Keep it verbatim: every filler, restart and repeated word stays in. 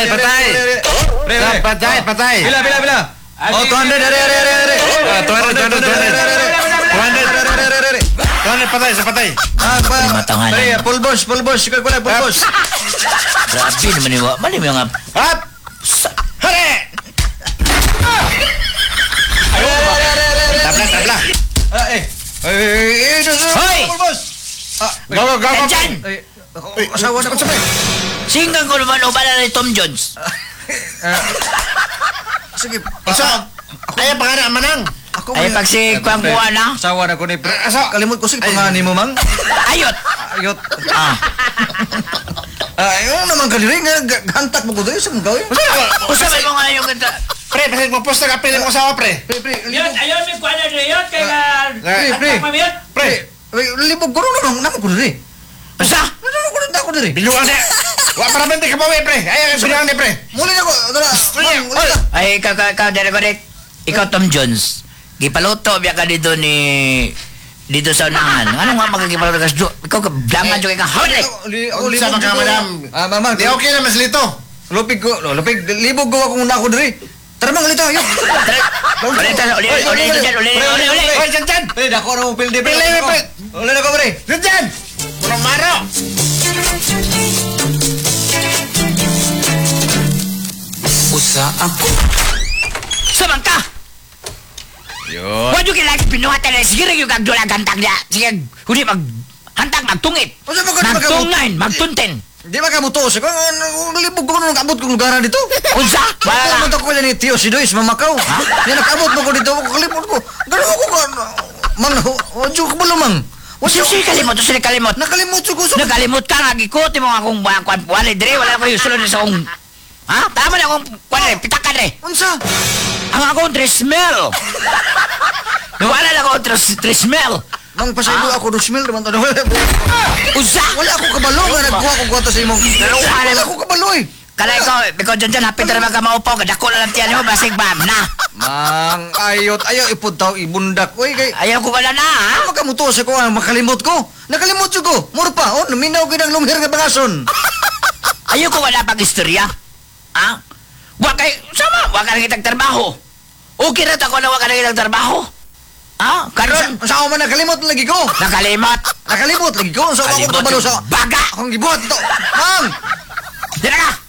patay. Patay, patay. Bila, bila, bila. Oh, two hundred, are, are, are, are. two hundred, two hundred, two hundred. two hundred, two hundred, patay, sa patay. Ah, pa. Matanganan. Pare, pulbos, pulbos. Ikaw ko na, pulbos. Grabe naman yung... Mali mo yung... Hap! Hare! Tabla, tabla. Ah, eh. Eh, eh, eh, Hoy! pulbos. Ah, Go, go, go, go. Dyan! eh, ako, asawa na ko sabay. Singgang ko naman ubala ni Tom Jones. Sige, Asa? Ay, pangalan, manang. ako Ay, may- pag si Kwangkuha na. Asawa na ko ni pre. Asa? Kalimut ko sige pangani mo, mang. Ayot! Ayot. Ah. Ah, yung naman kadiri nga ga- hantat mo ko doon sa mga gawin. Usapin mo nga yung ganda. Pre, pre, magposta ka, pili mo sa pre. Pre, pre, Yun, libog. ayaw may kuha na rin yun, kaya nga... Pre, pre. Ang mamiyot. Pre, Pre, libog ko rin naman naman ko diri. Basta! Ano ko rin ako diri? biluang niya. Wa para bente ka bawi, pre. Ay, biluang niya, pre. Muli na ko. Dala. Mang, uli na. Ay, ikaw, ikaw, ikaw, Derek Derek. Ikaw, Tom Jones. Gipaluto biya ka dito ni... Dito sa unahan. Ano nga magkagipaluto ka? Ikaw ka, blangan dyan ka. Hawali! Uli- Ako Unsa libog man ka, ko. madam? Ah, mamang. Di okay na, mas lito. Lupig ko. lo, Lupig. Libog ko ako na ako diri. Tara mang lito. Yun. Ulit, ulit, ulit, ulit, ulit, ulit, ulit, ulit. Hoy, dyan, dyan. Pre, dako na mo pildi. Pre, Pili, pre. Uli na ko, pre. Dyan, dyan. Puro maro. Usa ako. Saman ka! Yun. Huwag yung kailangan pinuhatan na sige rin yung kagdula gantag niya. Sige, huli mag... Hantag, magtungit. O, saan ba ka- di ba ka- Magtungnain, magtunten. Di ba ka mo to? Sige, ang libog ko nung nakabot kong lugaran dito. Unsa? Wala Wala naman ka. ako yan ni Tio si Dois, mamakaw. Yan, nakabot mo ko dito, ako kalimot ko. Ganun ako ka. Man, wadyo ka ba lamang? Sige, sige, kalimot, sige, kalimot. Nakalimot ko ko. Nagalimot ka nga, gikuti mo nga akong kuwan. Wala, dire, wala ko yung sulod sa akong... Ha? Tama na akong kuwan, eh, pitakan eh. Unsa? Ang akong trismel. Nawala na akong tris- trismel. Mang pasaylo ako do smell naman to. Unsa? Wala ako kabalo nga nagkuha ko kwarta sa imong. Wala ako kabalo eh. Kalay ko, ikaw dyan dyan, hapit na naman ka maupaw. Kadako na lang tiyan mo, basig bam na. Mang ayot ayaw ipud taw ibundak. Oy kay Ayaw ko wala na, ha? ano makamuto sa ko ang makalimot ko. Nakalimot jud ko. Mura pa oh, naminaw gid ang lumhir nga bangason. Ayaw ko wala pag istorya. Ha? Wag kay, sama, wag ka na kitag trabaho. Okay na ako na wag ka na kitag trabaho. Ha? Karon, Sa ako man nakalimot lagi ko. nakalimot. Nakalimot lagi ko. Sa ako Kalimot kabalo yung sa baga. akong gibuhat ito. Mang, Dira ka!